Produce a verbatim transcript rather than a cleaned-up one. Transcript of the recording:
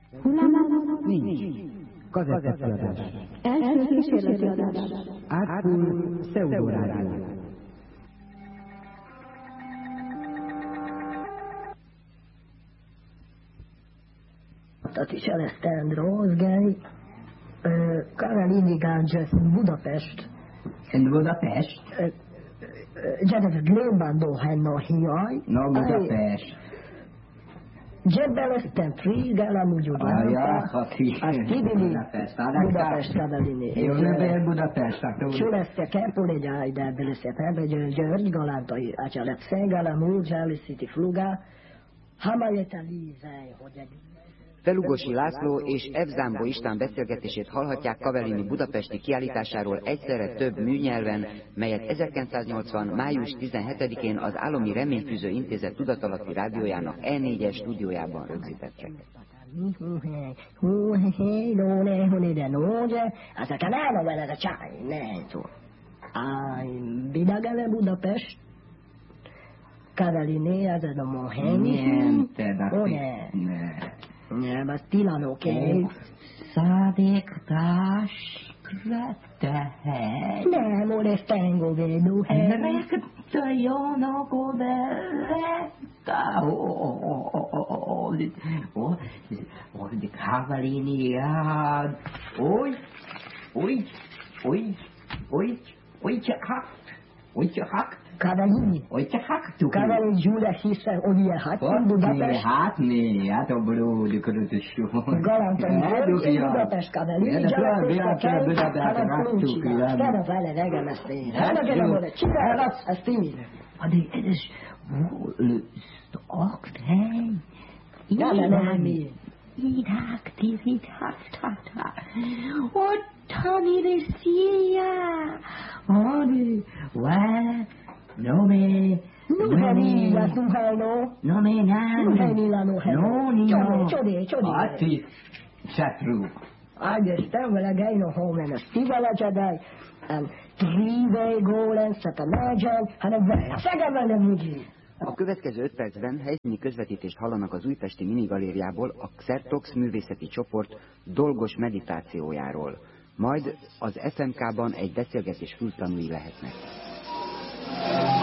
Hullámzás? Nincs. Kazettekiadás. Első kísérleti adás. Átfúr pseudorádió. Tati Celestandro, Rozgály, Karolini Ganges, Budapest. In Budapest? Jennifer Glébandó Henna Hiaj. No, Budapest. Jebbelesztem Frigal, amúgy úgy Ah, ja, hát is. a Tibili, Budapest. Budapest Kavelini. Jó, nem Budapest. Csüleszte Kempolégyáj, de Belőszé Pembe, György, Galántai, Ácsalek Szengala, Múzsáli, Sziti Fluga, Hamajeta Lízej, hogy egy... Felugosi László és F. Zámbó István beszélgetését hallhatják Cavellini budapesti kiállításáról egyszerre több műnyelven, melyet ezerkilencszáznyolcvan. május tizenhetedikén az Állami Reményfűző Intézet tudatalatti rádiójának E négyes stúdiójában rögzítettek. Bidagale Budapest, Cavellini, ez a Moheni. Niente da qui. Nem, az Tilanóké. Szádéktás kvettehegy. Nem, ol és tengo védó hely. Rekta jónak oberetta. Hogy Cavellini rád. Oly, oly, oly, oly, oly, csak oly, csak Cavellini. Oly, csak haktuk. Cavellini Giulia hiszen, hogy ilyen hát, Budapest. Hát né, hát a blód körötöső. Galantai, Budapest Cavellini, Budapest, Budapest, Stella vele regemesztén. Hát a gelemore, csinálhatsz, ezt így. Addig ez is akt hely. Ja, nem, nem, mi. Idák, tividák, tata. Ottani vessia. Adi, vele. No me, no me, las mujeres no, no me nan, no me la mujer, no ni no, chode, chode, ati, chatru. Ágyes, te vele gejno homen, a stivele jadaj, and trive gólen, szata mágyán, hanem vele, szegem vele mugi. A következő öt percben helyszíni közvetítést hallanak az újpesti minigalériából a Xertox művészeti csoport dolgos meditációjáról. Majd az ef em ká-ban egy beszélgetés fültanúi lehetnek.